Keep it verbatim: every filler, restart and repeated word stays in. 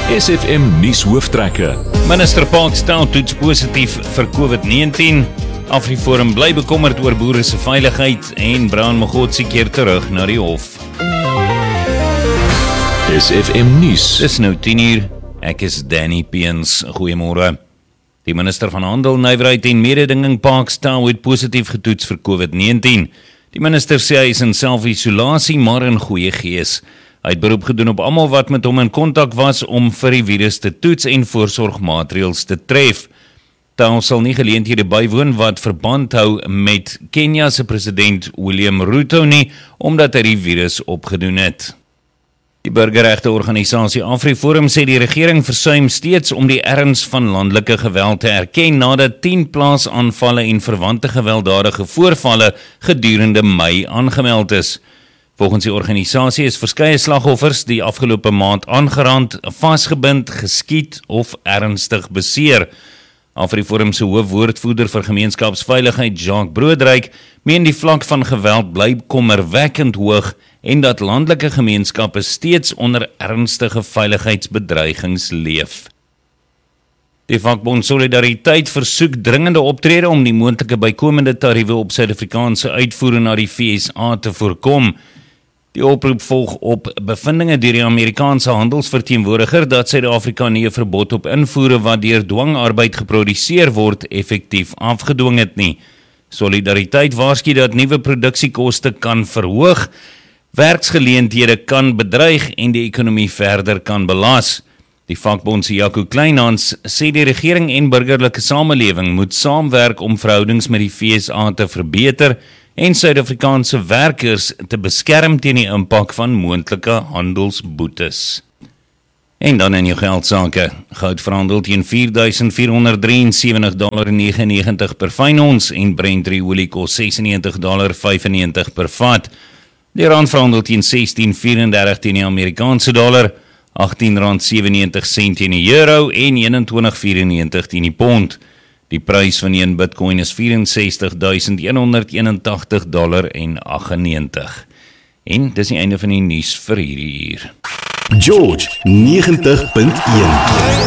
S F M nuus hooftrekke. Minister Parkstown toets positief vir COVID negentien. AfriForum bly bekommerd oor boere se veiligheid en Brown Mogotsi keer terug na die hof. S F M nuus. Dis nou tien uur. Ek is Danny Peens. Goeiemôre. Die minister van Handel, Nywerheid en Mededinging Parkstown het positief getoets vir COVID negentien. Die minister sê hy is in self-isolasie, maar in goeie gees. Hy het beroep gedoen op almal wat met hom in kontak was om vir die virus te toets en voorsorgmaatreëls te tref. Tau sal nie geleenthede bywoon wat verband hou met Kenia se president William Ruto nie, omdat hy die virus opgedoen het. Die burgerregteorganisasie AfriForum sê die regering versuim steeds om die erns van landelike geweld te erken nadat tien plaasaanvalle en verwante gewelddadige voorvalle gedurende Mei aangemeld is. Volgens die organisasie is verskeie slagoffers die afgelope maand aangerand, vasgebind, geskiet of ernstig beseer. AfriForum se hoofwoordvoerder vir gemeenskapsveiligheid, Jacques Broodryk, meen die vlak van geweld bly kommerwekkend hoog en dat landelike gemeenskappe steeds onder ernstige veiligheidsbedreigings leef. Die vakbond Solidariteit versoek dringende optrede om die moontlike bykomende tariewe op Suid-Afrikaanse uitvoere na die V S A te voorkom. Die oproep volg op bevindinge deur die Amerikaanse handelsverteenwoordiger dat Suid-Afrika nie 'n verbod op invoere wat deur dwangarbeid geproduseer word effektief afgedwing het nie. Solidariteit waarsku dat nuwe produksiekoste kan verhoog, werksgeleenthede kan bedreig en die ekonomie verder kan belas. Die vakbond se Jaco Kleinhans sê die regering en burgerlike samelewing moet saamwerk om verhoudings met die V S A te verbeter en Suid-Afrikaanse werkers te beskerm teen die impak van moontlike handelsboetes. En dan in jou geldsake. Goud verhandel teen vier duisend vier honderd ses drie sewe komma negenennegentig per fyn ons en Brent olie kos ses en negentig komma vyfennegentig per vat. Die rand verhandel teen sestien vyf drie teen die Amerikaanse dollar, agttien rand sewennegentig sent teen die euro en eenentwintig vyfennegentig teen die pond. Die prys van een Bitcoin is vyf ses duisend honderd eenentagtig dollar en aggennegentig. En dis die einde van die nuus vir hierdie uur. George, negentig punt een.